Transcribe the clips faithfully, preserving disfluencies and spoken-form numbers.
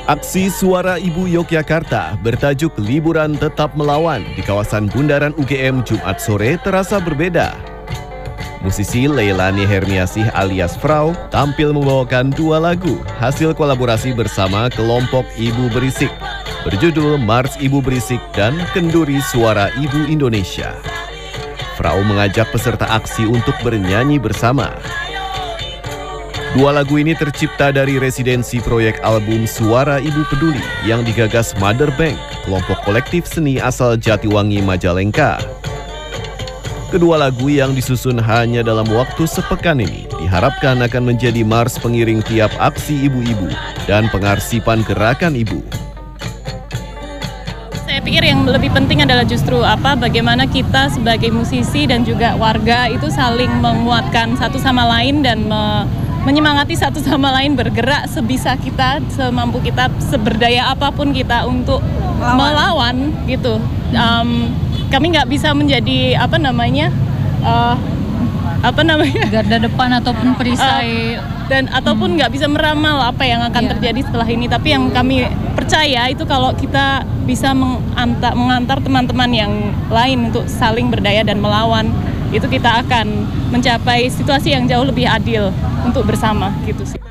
Aksi Suara Ibu Yogyakarta bertajuk Liburan Tetap Melawan di kawasan Bundaran U G M Jumat sore terasa berbeda. Musisi Leilani Herniasih alias Frau tampil membawakan dua lagu hasil kolaborasi bersama kelompok Ibu Berisik berjudul Mars Ibu Berisik dan Kenduri Suara Ibu Indonesia. Frau mengajak peserta aksi untuk bernyanyi bersama. Dua lagu ini tercipta dari residensi proyek album Suara Ibu Peduli yang digagas Mother Bank, kelompok kolektif seni asal Jatiwangi, Majalengka. Kedua lagu yang disusun hanya dalam waktu sepekan ini diharapkan akan menjadi mars pengiring tiap aksi ibu-ibu dan pengarsipan gerakan ibu. Saya pikir yang lebih penting adalah justru apa bagaimana kita sebagai musisi dan juga warga itu saling menguatkan satu sama lain dan me menyemangati satu sama lain bergerak sebisa kita, semampu kita, seberdaya apapun kita untuk melawan, melawan gitu. Um, kami nggak bisa menjadi apa namanya, uh, apa namanya garda depan ataupun perisai uh, dan ataupun nggak hmm. bisa meramal apa yang akan yeah. terjadi setelah ini. Tapi yang kami percaya itu kalau kita bisa mengantar, mengantar teman-teman yang lain untuk saling berdaya dan melawan, itu kita akan mencapai situasi yang jauh lebih adil untuk bersama gitu sih.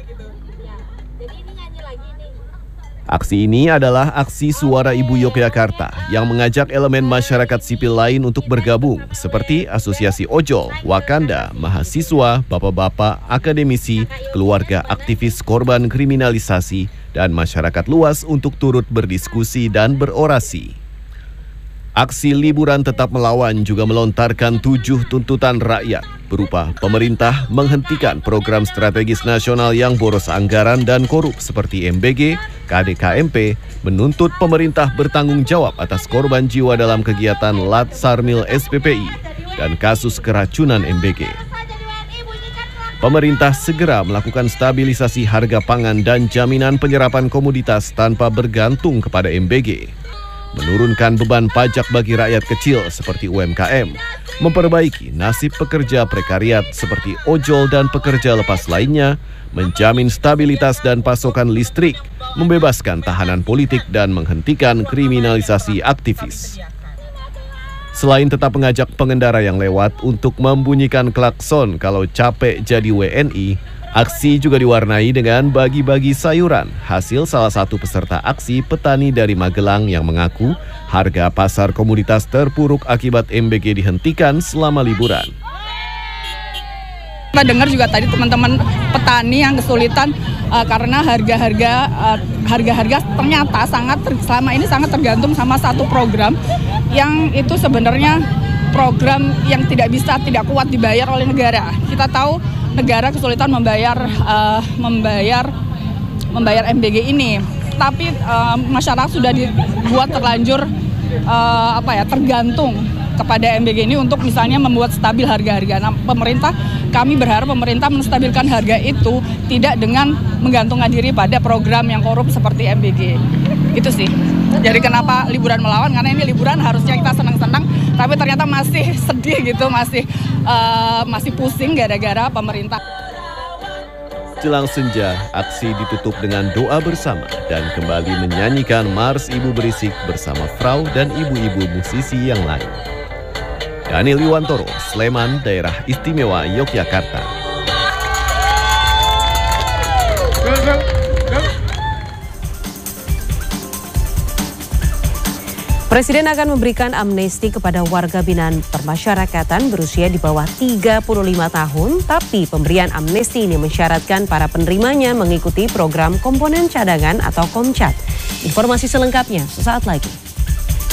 Aksi ini adalah aksi Suara Ibu Yogyakarta yang mengajak elemen masyarakat sipil lain untuk bergabung seperti Asosiasi Ojol, Wakanda, mahasiswa, bapak-bapak, akademisi, keluarga aktivis korban kriminalisasi, dan masyarakat luas untuk turut berdiskusi dan berorasi. Aksi Liburan Tetap Melawan juga melontarkan tujuh tuntutan rakyat berupa pemerintah menghentikan program strategis nasional yang boros anggaran dan korup seperti M B G, K D K M P, menuntut pemerintah bertanggung jawab atas korban jiwa dalam kegiatan Lat Sarmil S P P I dan kasus keracunan M B G. Pemerintah segera melakukan stabilisasi harga pangan dan jaminan penyerapan komoditas tanpa bergantung kepada M B G. Menurunkan beban pajak bagi rakyat kecil seperti U M K M, memperbaiki nasib pekerja prekariat seperti ojol dan pekerja lepas lainnya, menjamin stabilitas dan pasokan listrik, membebaskan tahanan politik dan menghentikan kriminalisasi aktivis. Selain tetap mengajak pengendara yang lewat untuk membunyikan klakson kalau capek jadi W N I, aksi juga diwarnai dengan bagi-bagi sayuran, hasil salah satu peserta aksi petani dari Magelang yang mengaku harga pasar komoditas terpuruk akibat M B G dihentikan selama liburan. Kita dengar juga tadi teman-teman petani yang kesulitan uh, karena harga-harga uh, harga-harga ternyata sangat selama ini sangat tergantung sama satu program yang itu sebenarnya program yang tidak bisa tidak kuat dibayar oleh negara. Kita tahu negara kesulitan membayar uh, membayar membayar M B G ini, tapi uh, masyarakat sudah dibuat terlanjur uh, apa ya tergantung kepada M B G ini untuk misalnya membuat stabil harga-harga. Nah, pemerintah kami berharap pemerintah menstabilkan harga itu tidak dengan menggantungkan diri pada program yang korup seperti M B G. Itu sih. Jadi kenapa liburan melawan? Karena ini liburan harusnya kita senang-senang, tapi ternyata masih sedih gitu, masih uh, masih pusing gara-gara pemerintah. Jelang senja, aksi ditutup dengan doa bersama dan kembali menyanyikan Mars Ibu Berisik bersama Frau dan ibu-ibu musisi yang lain. Daniel Yuwantoro, Sleman, Daerah Istimewa Yogyakarta. Presiden akan memberikan amnesti kepada warga binaan permasyarakatan berusia di bawah tiga puluh lima tahun, tapi pemberian amnesti ini mensyaratkan para penerimanya mengikuti program komponen cadangan atau KOMCAT. Informasi selengkapnya sesaat lagi.